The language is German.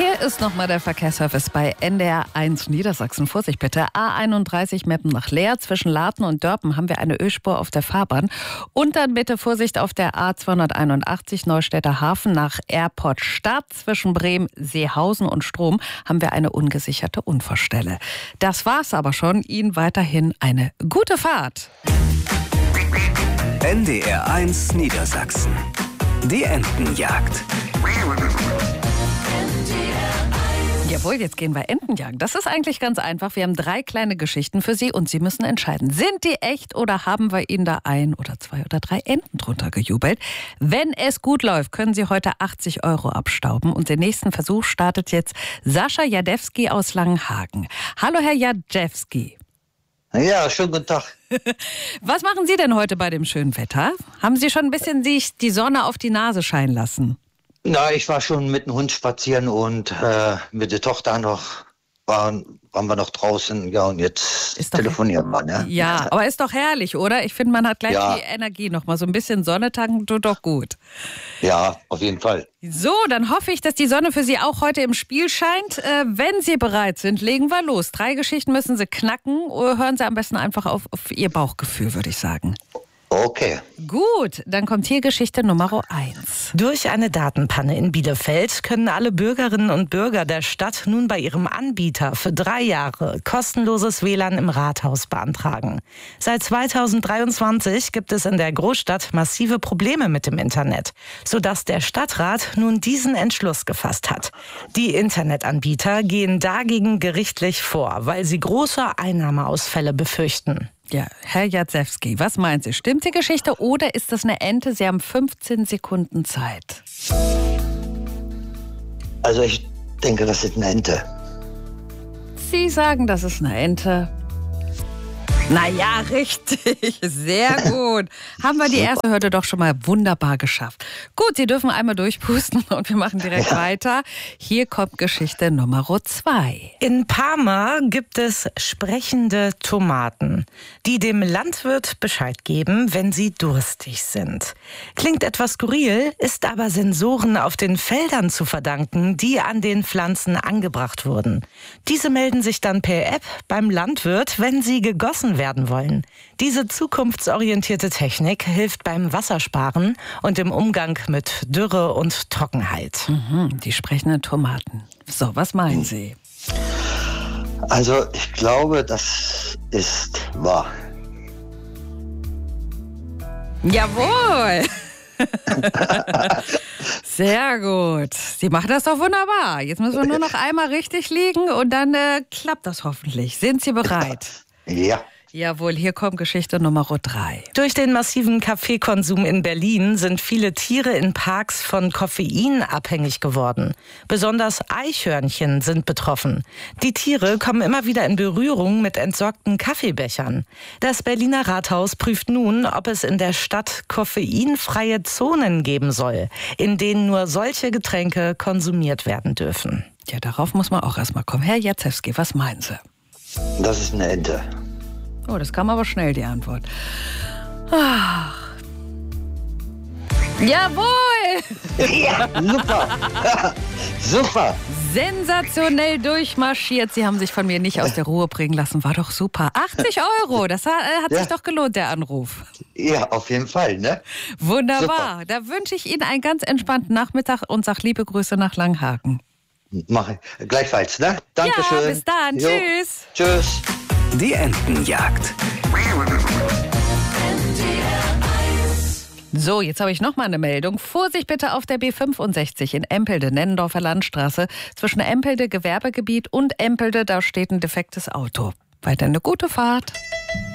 Hier ist nochmal der Verkehrsservice bei NDR 1 Niedersachsen. Vorsicht bitte, A31 Meppen nach Leer. Zwischen Laarten und Dörpen haben wir eine Ölspur auf der Fahrbahn. Und dann bitte Vorsicht auf der A281 Neustädter Hafen nach Airport Stadt. Zwischen Bremen, Seehausen und Strom haben wir eine ungesicherte Unfallstelle. Das war's aber schon. Ihnen weiterhin eine gute Fahrt. NDR 1 Niedersachsen. Die Entenjagd. Jawohl, jetzt gehen wir Entenjagen. Das ist eigentlich ganz einfach. Wir haben 3 kleine Geschichten für Sie und Sie müssen entscheiden, sind die echt oder haben wir Ihnen da 1 oder 2 oder 3 Enten drunter gejubelt? Wenn es gut läuft, können Sie heute 80 € abstauben. Und den nächsten Versuch startet jetzt Sascha Jadewski aus Langenhagen. Hallo, Herr Jadewski. Ja, schönen guten Tag. Was machen Sie denn heute bei dem schönen Wetter? Haben Sie schon ein bisschen sich die Sonne auf die Nase scheinen lassen? Na, ich war schon mit dem Hund spazieren und mit der Tochter noch waren wir noch draußen. Ja, und jetzt telefonieren wir, ne? Ja, aber ist doch herrlich, oder? Ich finde, man hat gleich die Energie noch mal. So ein bisschen Sonne tanken tut doch gut. Ja, auf jeden Fall. So, dann hoffe ich, dass die Sonne für Sie auch heute im Spiel scheint. Wenn Sie bereit sind, legen wir los. 3 Geschichten müssen Sie knacken. Hören Sie am besten einfach auf Ihr Bauchgefühl, würde ich sagen. Okay. Gut, dann kommt hier Geschichte Nummer 1. Durch eine Datenpanne in Bielefeld können alle Bürgerinnen und Bürger der Stadt nun bei ihrem Anbieter für 3 Jahre kostenloses WLAN im Rathaus beantragen. Seit 2023 gibt es in der Großstadt massive Probleme mit dem Internet, sodass der Stadtrat nun diesen Entschluss gefasst hat. Die Internetanbieter gehen dagegen gerichtlich vor, weil sie große Einnahmeausfälle befürchten. Ja, Herr Jadewski, was meinen Sie? Stimmt die Geschichte oder ist das eine Ente? Sie haben 15 Sekunden Zeit. Also ich denke, das ist eine Ente. Sie sagen, das ist eine Ente. Naja, richtig. Sehr gut. Haben wir die erste Hürde doch schon mal wunderbar geschafft. Gut, Sie dürfen einmal durchpusten und wir machen direkt weiter. Hier kommt Geschichte Nummer 2. In Parma gibt es sprechende Tomaten, die dem Landwirt Bescheid geben, wenn sie durstig sind. Klingt etwas skurril, ist aber Sensoren auf den Feldern zu verdanken, die an den Pflanzen angebracht wurden. Diese melden sich dann per App beim Landwirt, wenn sie gegossen werden wollen. Diese zukunftsorientierte Technik hilft beim Wassersparen und im Umgang mit Dürre und Trockenheit. Die sprechenden Tomaten. So, was meinen Sie? Also ich glaube, das ist wahr. Jawohl! Sehr gut. Sie machen das doch wunderbar. Jetzt müssen wir nur noch einmal richtig liegen und dann klappt das hoffentlich. Sind Sie bereit? Ja. Jawohl, hier kommt Geschichte Nummer 3. Durch den massiven Kaffeekonsum in Berlin sind viele Tiere in Parks von Koffein abhängig geworden. Besonders Eichhörnchen sind betroffen. Die Tiere kommen immer wieder in Berührung mit entsorgten Kaffeebechern. Das Berliner Rathaus prüft nun, ob es in der Stadt koffeinfreie Zonen geben soll, in denen nur solche Getränke konsumiert werden dürfen. Ja, darauf muss man auch erstmal kommen. Herr Jadewski, was meinen Sie? Das ist eine Ente. Oh, das kam aber schnell, die Antwort. Ach. Jawohl! Ja, super. Super. Sensationell durchmarschiert. Sie haben sich von mir nicht aus der Ruhe bringen lassen. War doch super. 80 €. Das hat sich doch gelohnt, der Anruf. Ja, auf jeden Fall, ne? Wunderbar. Super. Da wünsche ich Ihnen einen ganz entspannten Nachmittag und sage liebe Grüße nach Langhagen. Mache ich. Gleichfalls, ne? Dankeschön. Ja, bis dann. Jo. Tschüss. Tschüss. Die Entenjagd. So, jetzt habe ich noch mal eine Meldung. Vorsicht bitte auf der B65 in Empelde, Nennendorfer Landstraße. Zwischen Empelde Gewerbegebiet und Empelde, da steht ein defektes Auto. Weiter eine gute Fahrt.